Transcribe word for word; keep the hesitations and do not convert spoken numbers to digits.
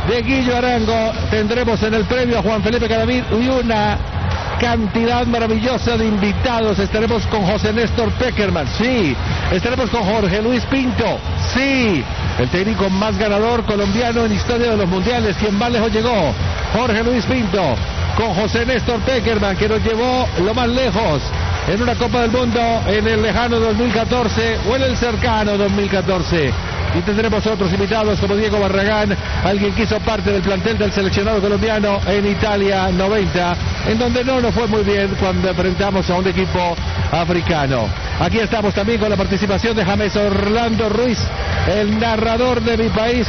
de Guillo Arango. Tendremos en el premio a Juan Felipe Cadavid y una cantidad maravillosa de invitados. Estaremos con José Néstor Pekerman, sí. Estaremos con Jorge Luis Pinto, sí. El técnico más ganador colombiano en historia de los mundiales, quien más lejos llegó, Jorge Luis Pinto, con José Néstor Pekerman, que nos llevó lo más lejos en una Copa del Mundo en el lejano dos mil catorce o en el cercano dos mil catorce. Y tendremos otros invitados como Diego Barragán, alguien que hizo parte del plantel del seleccionado colombiano en Italia noventa, en donde no nos fue muy bien cuando enfrentamos a un equipo africano. Aquí estamos también con la participación de James Orlando Ruiz, el narrador de Mi País.